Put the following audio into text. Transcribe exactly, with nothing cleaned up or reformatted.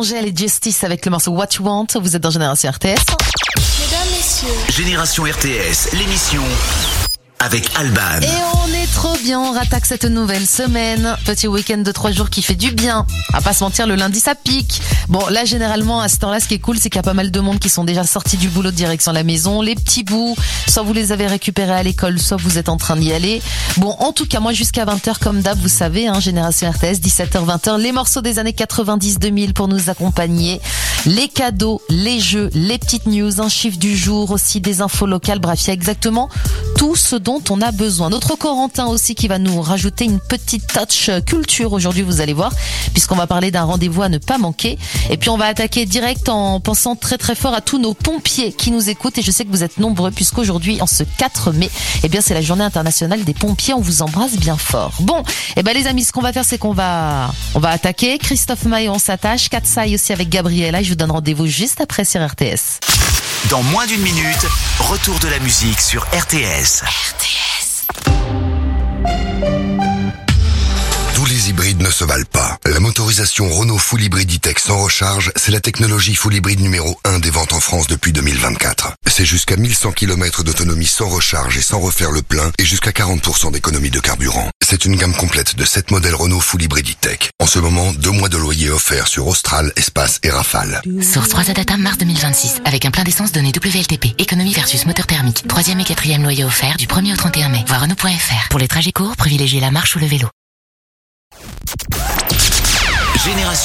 Angèle et Justice avec le morceau What You Want. Vous êtes dans Génération R T S. Mesdames, messieurs. Génération R T S, l'émission avec Alban. Et on est trop bien, on rattaque cette nouvelle semaine. Petit week-end de trois jours qui fait du bien. À pas se mentir, le lundi ça pique. Bon, là généralement à ce temps-là, ce qui est cool, c'est qu'il y a pas mal de monde qui sont déjà sortis du boulot de direction la maison. Les petits bouts, soit vous les avez récupérés à l'école, soit vous êtes en train d'y aller. Bon, en tout cas, moi jusqu'à vingt heures comme d'hab, vous savez, hein, Génération R T S, dix-sept heures vingt heures, les morceaux des années quatre-vingt-dix deux mille pour nous accompagner. Les cadeaux, les jeux, les petites news, un chiffre du jour, aussi des infos locales. Bref, il y a exactement tout ce dont on a besoin. Notre Corentin aussi qui va nous rajouter une petite touch culture aujourd'hui, vous allez voir, puisqu'on va parler d'un rendez-vous à ne pas manquer. Et puis on va attaquer direct en pensant très très fort à tous nos pompiers qui nous écoutent, et je sais que vous êtes nombreux puisqu'aujourd'hui, en ce quatre mai, eh bien c'est la journée internationale des pompiers. On vous embrasse bien fort. Bon, eh ben les amis, ce qu'on va faire, c'est qu'on va on va attaquer. Christophe Maé, on s'attache. Katsai aussi avec Gabriella. Je vous donne rendez-vous juste après sur R T S. Dans moins d'une minute, retour de la musique sur R T S. R T S. Tous les hybrides ne se valent pas. La motorisation Renault Full Hybrid E-Tech sans recharge, c'est la technologie Full Hybrid numéro un des ventes en France depuis deux mille vingt-quatre. C'est jusqu'à mille cent kilomètres d'autonomie sans recharge et sans refaire le plein, et jusqu'à quarante pour cent d'économie de carburant. C'est une gamme complète de sept modèles Renault Full Hybrid E-Tech. En ce moment, deux mois de loyer offerts sur Austral, Espace et Rafale. Source trois A Data, mars deux mille vingt-six. Avec un plein d'essence donné W L T P. Économie versus moteur thermique. Troisième et quatrième loyer offert du premier au trente et un mai. Voir Renault point F R. Pour les trajets courts, privilégiez la marche ou le vélo. Génération